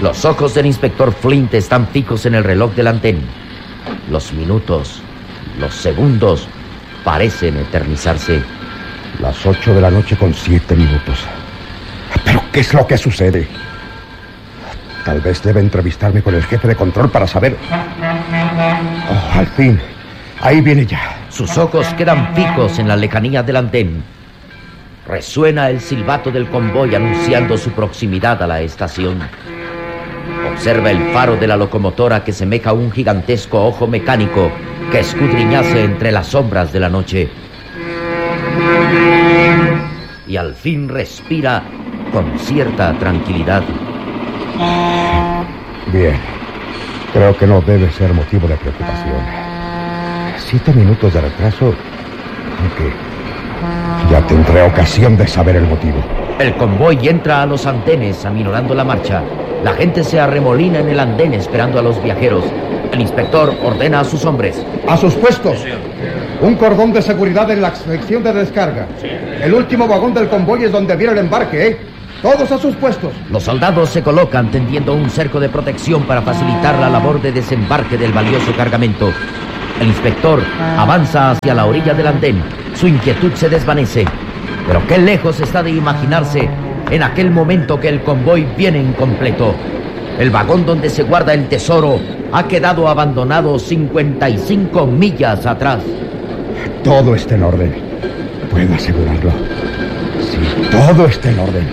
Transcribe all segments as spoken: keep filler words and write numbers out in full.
Los ojos del inspector Flint están fijos en el reloj del andén. Los minutos, los segundos, parecen eternizarse. Las ocho de la noche con siete minutos. ¿Pero qué es lo que sucede? Tal vez debe entrevistarme con el jefe de control para saber... Oh, al fin, ahí viene ya. Sus ojos quedan fijos en la lejanía del andén. Resuena el silbato del convoy anunciando su proximidad a la estación. Observa el faro de la locomotora que semeja un gigantesco ojo mecánico que escudriñase entre las sombras de la noche. Y al fin respira con cierta tranquilidad. Bien, creo que no debe ser motivo de preocupación. Siete minutos de retraso, aunque ya tendré ocasión de saber el motivo. El convoy entra a los andenes aminorando la marcha. La gente se arremolina en el andén esperando a los viajeros. El inspector ordena a sus hombres: ¡a sus puestos! Un cordón de seguridad en la sección de descarga. El último vagón del convoy es donde viene el embarque, ¿eh? ¡Todos a sus puestos! Los soldados se colocan tendiendo un cerco de protección para facilitar la labor de desembarque del valioso cargamento. El inspector avanza hacia la orilla del andén. Su inquietud se desvanece. Pero qué lejos está de imaginarse en aquel momento que el convoy viene incompleto. El vagón donde se guarda el tesoro ha quedado abandonado cincuenta y cinco millas atrás. Todo está en orden. Puedo asegurarlo. Sí, todo está en orden.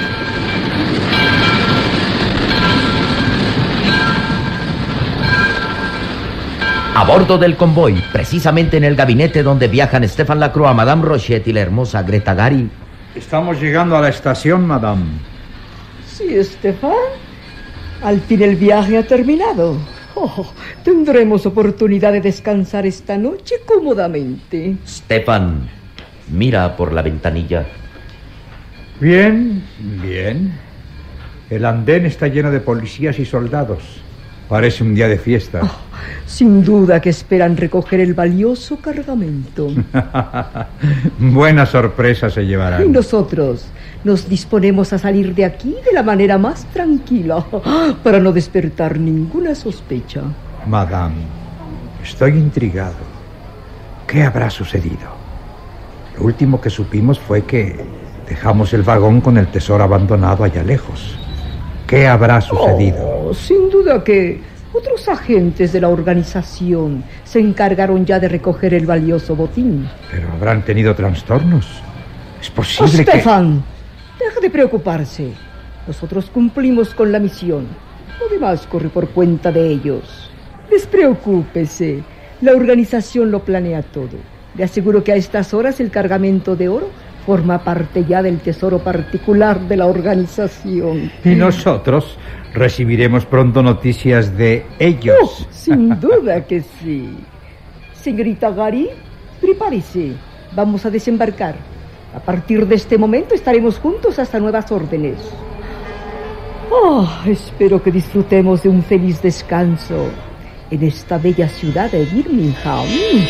A bordo del convoy, precisamente en el gabinete donde viajan Stéphane Lacroix, Madame Rochet y la hermosa Greta Garry. Estamos llegando a la estación, Madame. Sí, Stéphane. Al fin el viaje ha terminado. Oh, tendremos oportunidad de descansar esta noche cómodamente. Stéphane mira por la ventanilla. Bien, bien. El andén está lleno de policías y soldados. Parece un día de fiesta. Oh, sin duda que esperan recoger el valioso cargamento. Buena sorpresa se llevarán. Y nosotros nos disponemos a salir de aquí de la manera más tranquila, para no despertar ninguna sospecha. Madame, estoy intrigado. ¿Qué habrá sucedido? Lo último que supimos fue que dejamos el vagón con el tesoro abandonado allá lejos. ¿Qué habrá sucedido? Oh, sin duda que otros agentes de la organización se encargaron ya de recoger el valioso botín. Pero habrán tenido trastornos. Es posible oh, que... Stéphane, deja de preocuparse. Nosotros cumplimos con la misión. Lo demás corre por cuenta de ellos. Despreocúpese. La organización lo planea todo. Le aseguro que a estas horas el cargamento de oro forma parte ya del tesoro particular de la organización. Y nosotros recibiremos pronto noticias de ellos. Oh, sin duda que sí. Señorita Garry, prepárese. Vamos a desembarcar. A partir de este momento estaremos juntos hasta nuevas órdenes. Oh, espero que disfrutemos de un feliz descanso en esta bella ciudad de Birmingham.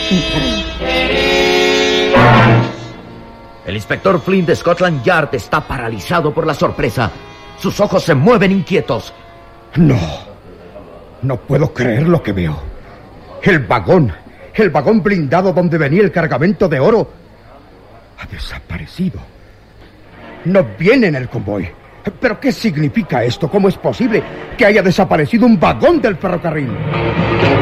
El inspector Flint de Scotland Yard está paralizado por la sorpresa. Sus ojos se mueven inquietos. No, no puedo creer lo que veo. El vagón, el vagón blindado donde venía el cargamento de oro, ha desaparecido. No viene en el convoy. ¿Pero qué significa esto? ¿Cómo es posible que haya desaparecido un vagón del ferrocarril?